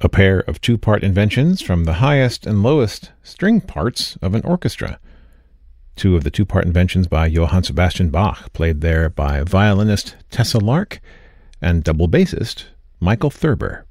a pair of two-part inventions from the highest and lowest string parts of an orchestra. Two of the two-part inventions by Johann Sebastian Bach, played there by violinist Tessa Lark and double bassist Michael Thurber.